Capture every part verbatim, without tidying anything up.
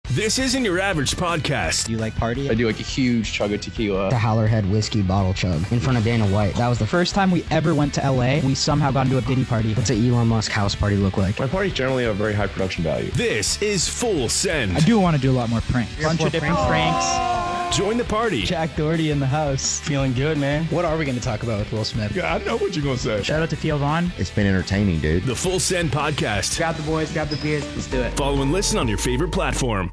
This isn't your average podcast. Do you like party? I do like a huge chug of tequila. The Howlerhead whiskey bottle chug in front of Dana White. That was the first time we ever went to L A. We somehow got into a Diddy party. What's an Elon Musk house party look like? My parties generally have a very high production value. This is Full Send. I do want to do a lot more pranks. A bunch of different pranks. Join the party. Jack Doherty in the house. Feeling good, man. What are we going to talk about with Will Smith? Yeah, I know what you're going to say. Shout out to Theo Vaughn. It's been entertaining, dude. The Full Send podcast. Grab the boys, grab the beers, let's do it. Follow and listen on your favorite platform.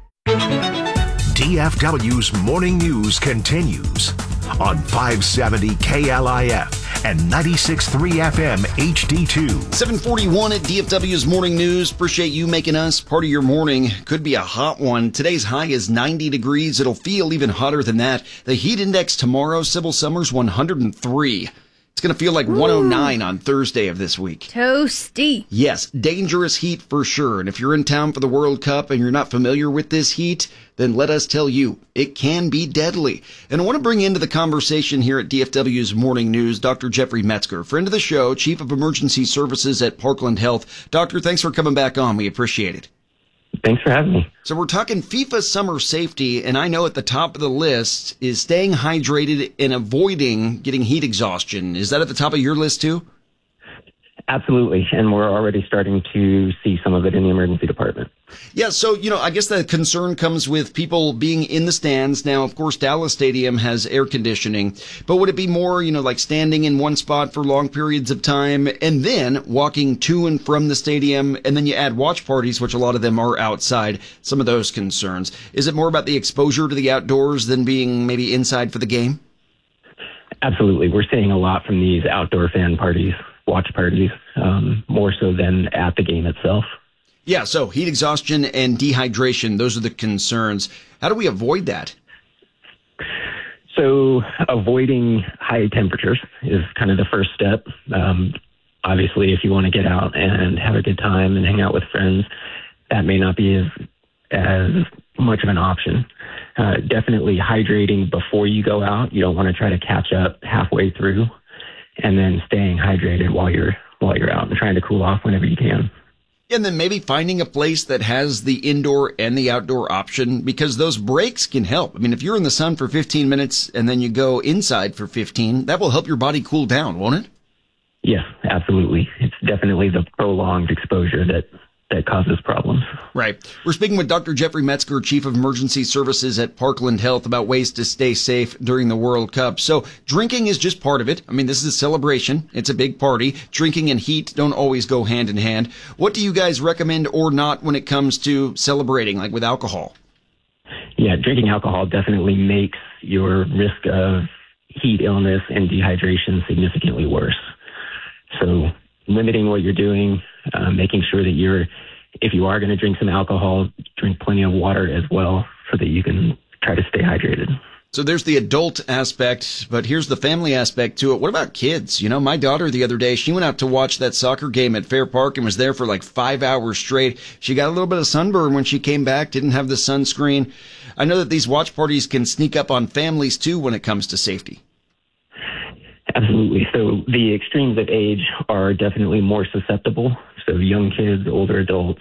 D F W's Morning News continues on five seventy K L I F and ninety-six point three F M H D two. seven forty-one at D F W's Morning News. Appreciate you making us part of your morning. Could be a hot one. Today's high is ninety degrees. It'll feel even hotter than that. The heat index tomorrow, Sybil Summers, one hundred three. It's going to feel like one oh nine on Thursday of this week. Toasty. Yes, dangerous heat for sure. And if you're in town for the World Cup and you're not familiar with this heat, then let us tell you, it can be deadly. And I want to bring into the conversation here at D F W's Morning News, Doctor Jeffrey Metzger, friend of the show, Chief of Emergency Services at Parkland Health. Doctor, thanks for coming back on. We appreciate it. Thanks for having me. So we're talking FIFA summer safety, and I know at the top of the list is staying hydrated and avoiding getting heat exhaustion. Is that at the top of your list too? Absolutely, and we're already starting to see some of it in the emergency department. Yeah, so, you know, I guess the concern comes with people being in the stands. Now, of course, Dallas Stadium has air conditioning, but would it be more, you know, like standing in one spot for long periods of time and then walking to and from the stadium, and then you add watch parties, which a lot of them are outside, some of those concerns. Is it more about the exposure to the outdoors than being maybe inside for the game? Absolutely. We're seeing a lot from these outdoor fan parties, watch parties, um, more so than at the game itself. Yeah, so heat exhaustion and dehydration, those are the concerns. How do we avoid that? So avoiding high temperatures is kind of the first step. Um, obviously, if you want to get out and have a good time and hang out with friends, that may not be as, as much of an option. Uh, definitely hydrating before you go out. You don't want to try to catch up halfway through, and then staying hydrated while you're while you're out and trying to cool off whenever you can. And then maybe finding a place that has the indoor and the outdoor option, because those breaks can help. I mean, if you're in the sun for fifteen minutes and then you go inside for fifteen, that will help your body cool down, won't it? Yes, absolutely. It's definitely the prolonged exposure that that causes problems. Right. We're speaking with Doctor Jeffrey Metzger, Chief of Emergency Services at Parkland Health, about ways to stay safe during the World Cup. So drinking is just part of it. I mean, this is a celebration. It's a big party. Drinking and heat don't always go hand in hand. What do you guys recommend or not when it comes to celebrating, like with alcohol? Yeah, drinking alcohol definitely makes your risk of heat illness and dehydration significantly worse. So limiting what you're doing, uh, making sure that you're, if you are going to drink some alcohol, drink plenty of water as well so that you can try to stay hydrated. So there's the adult aspect, but here's the family aspect to it. What about kids? You know, my daughter the other day, she went out to watch that soccer game at Fair Park and was there for like five hours straight. She got a little bit of sunburn when she came back, didn't have the sunscreen. I know that these watch parties can sneak up on families too when it comes to safety. Absolutely. So the extremes of age are definitely more susceptible. So young kids, older adults,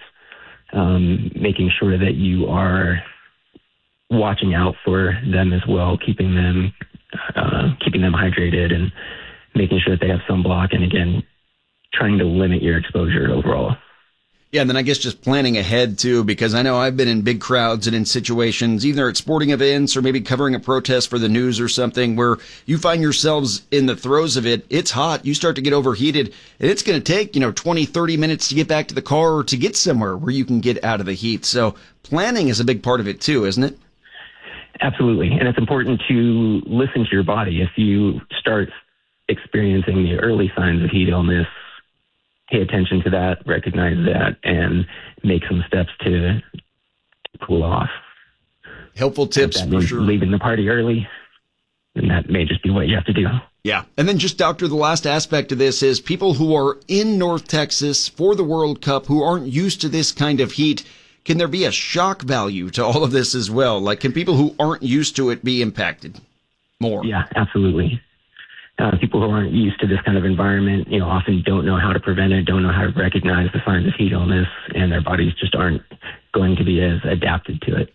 um, making sure that you are watching out for them as well, keeping them, uh, keeping them hydrated and making sure that they have sunblock. And again, trying to limit your exposure overall. Yeah, and then I guess just planning ahead, too, because I know I've been in big crowds and in situations, either at sporting events or maybe covering a protest for the news or something, where you find yourselves in the throes of it. It's hot. You start to get overheated, and it's going to take, you know, twenty, thirty minutes to get back to the car or to get somewhere where you can get out of the heat. So planning is a big part of it, too, isn't it? Absolutely. And it's important to listen to your body. If you start experiencing the early signs of heat illness, pay attention to that, recognize that, and make some steps to cool off. Helpful tips, that for sure. Leaving the party early, and that may just be what you have to do. Yeah. And then just, Doctor, the last aspect of this is people who are in North Texas for the World Cup who aren't used to this kind of heat. Can there be a shock value to all of this as well? Like, can people who aren't used to it be impacted more? Yeah, absolutely. Uh, people who aren't used to this kind of environment, you know, often don't know how to prevent it, don't know how to recognize the signs of heat illness, and their bodies just aren't going to be as adapted to it.